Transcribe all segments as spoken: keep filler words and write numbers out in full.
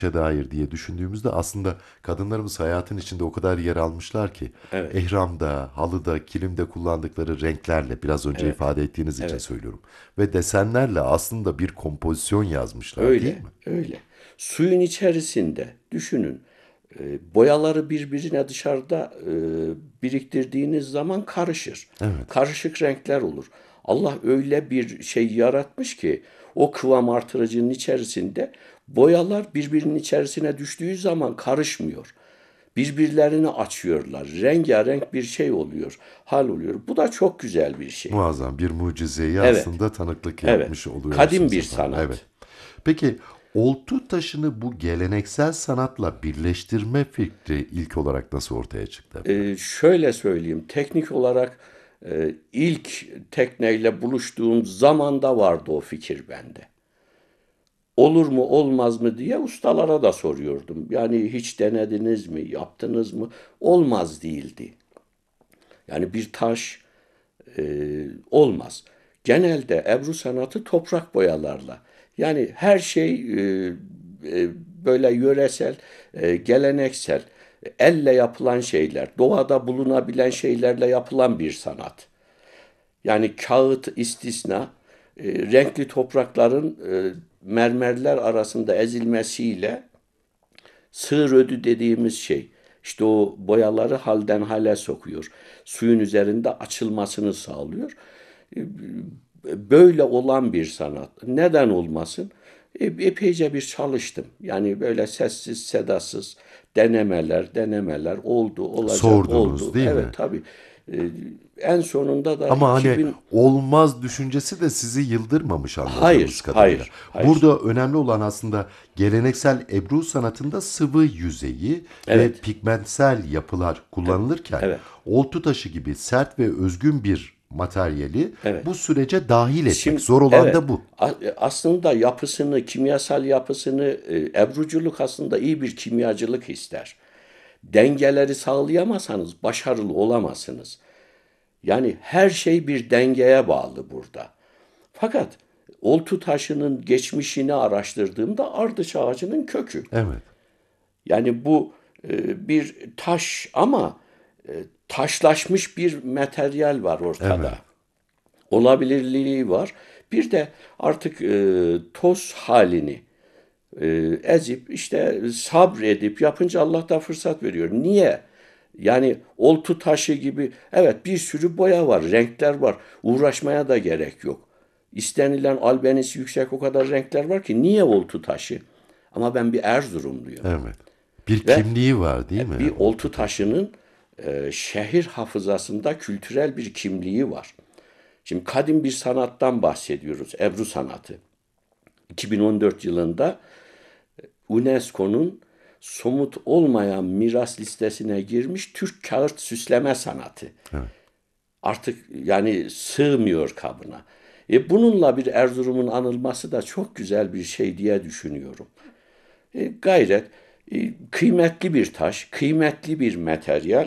dair diye düşündüğümüzde aslında kadınlarımız hayatın içinde o kadar yer almışlar ki Evet, ehramda, halıda, kilimde kullandıkları renklerle biraz önce evet, ifade ettiğiniz için evet. söylüyorum ve desenlerle aslında bir kompozisyon yazmışlar değil Öyle, mi? öyle. Suyun içerisinde düşünün. e, Boyaları birbirine dışarıda e, biriktirdiğiniz zaman karışır. Evet. Karışık renkler olur. Allah öyle bir şey yaratmış ki o kıvam artırıcının içerisinde boyalar birbirinin içerisine düştüğü zaman karışmıyor. Birbirlerini açıyorlar. Rengarenk bir şey oluyor, hal oluyor. Bu da çok güzel bir şey. Muazzam bir mucizeye Evet, aslında tanıklık evet. yapmış Kadim oluyorsunuz bir efendim. Evet. sanat. Peki oltu taşını bu geleneksel sanatla birleştirme fikri ilk olarak nasıl ortaya çıktı efendim? Ee, şöyle söyleyeyim, teknik olarak e, ilk tekneyle buluştuğum zamanda vardı o fikir bende. Olur mu olmaz mı diye ustalara da soruyordum. Yani hiç denediniz mi, yaptınız mı? Olmaz değildi. Yani bir taş e, olmaz. Genelde Ebru sanatı toprak boyalarla. Yani her şey e, e, böyle yöresel, e, geleneksel, elle yapılan şeyler, doğada bulunabilen şeylerle yapılan bir sanat. Yani kağıt istisna, e, renkli toprakların e, mermerler arasında ezilmesiyle sığır ödü dediğimiz şey. İşte o boyaları halden hale sokuyor. Suyun üzerinde açılmasını sağlıyor. E, Böyle olan bir sanat. Neden olmasın? E, epeyce bir çalıştım. Yani böyle sessiz, sedasız denemeler, denemeler oldu, olacak, Sordunuz oldu. değil Evet mi? tabii. E, En sonunda da Ama hani iki bin. olmaz düşüncesi de sizi yıldırmamış anladığımız Hayır, kadarıyla. hayır, hayır. Burada önemli olan aslında geleneksel Ebru sanatında sıvı yüzeyi ve Evet, pigmentsel yapılar evet, kullanılırken evet, oltu taşı gibi sert ve özgün bir materyali evet. bu sürece dahil etmek. Şimdi Zor olan evet, da bu. aslında yapısını, kimyasal yapısını, e, ebruculuk aslında iyi bir kimyacılık ister. Dengeleri sağlayamazsanız başarılı olamazsınız. Yani her şey bir dengeye bağlı burada. Fakat oltu taşının geçmişini araştırdığımda ardıç ağacının kökü. Evet, Yani bu e, bir taş ama e, taşlaşmış bir materyal var ortada. evet. Olabilirliği var. Bir de artık e, toz halini e, ezip işte sabredip yapınca Allah da fırsat veriyor. Niye? Yani oltu taşı gibi evet bir sürü boya var, renkler var. Uğraşmaya da gerek yok. İstenilen albenisi yüksek o kadar renkler var ki niye oltu taşı? Ama ben bir Erzurumluyum Evet. Bir ve kimliği var değil mi bir oltu oltu taşının? taşının e, şehir hafızasında kültürel bir kimliği var. Şimdi kadim bir sanattan bahsediyoruz, Ebru sanatı. iki bin on dört yılında UNESCO'nun somut olmayan miras listesine girmiş Türk kağıt süsleme sanatı. Evet. Artık yani sığmıyor kabına. E bununla bir Erzurum'un anılması da çok güzel bir şey diye düşünüyorum. E, gayret e, kıymetli bir taş, kıymetli bir materyal.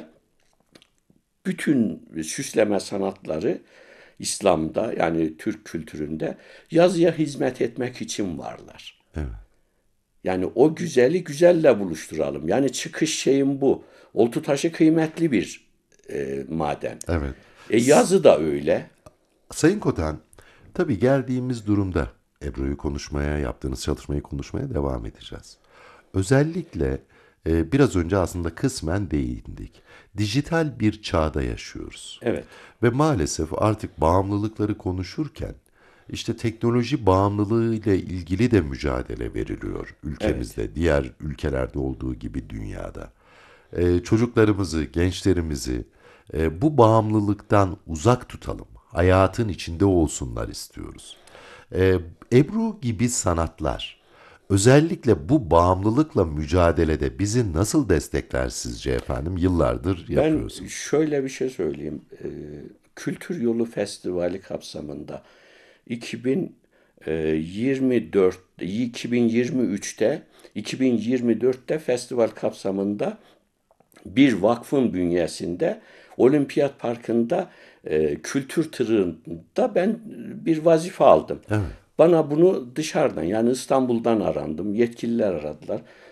Bütün süsleme sanatları İslam'da yani Türk kültüründe yazıya hizmet etmek için varlar. Evet. Yani o güzeli güzelle buluşturalım. Yani çıkış şeyim bu. Oltu taşı kıymetli bir e, maden. Evet. E, yazı da öyle. Sayın Kotan, tabii geldiğimiz durumda Ebru'yu konuşmaya, yaptığınız çalışmayı konuşmaya devam edeceğiz. Özellikle e, biraz önce aslında kısmen değindik. Dijital bir çağda yaşıyoruz. Evet, Ve maalesef artık bağımlılıkları konuşurken işte teknoloji bağımlılığı ile ilgili de mücadele veriliyor evet. ülkemizde, diğer ülkelerde olduğu gibi dünyada. Ee, çocuklarımızı, gençlerimizi e, bu bağımlılıktan uzak tutalım. Hayatın içinde olsunlar istiyoruz. Ee, Ebru gibi sanatlar özellikle bu bağımlılıkla mücadelede bizi nasıl destekler sizce efendim? Yıllardır Ben yapıyorsunuz. şöyle bir şey söyleyeyim. E, Kültür Yolu Festivali kapsamında iki bin yirmi dört, iki bin yirmi üçte, iki bin yirmi dörtte festival kapsamında bir vakfın bünyesinde Olimpiyat Parkı'nda e, kültür tırında ben bir vazife aldım. Evet. Bana bunu dışarıdan yani İstanbul'dan arandım. Yetkililer aradılar.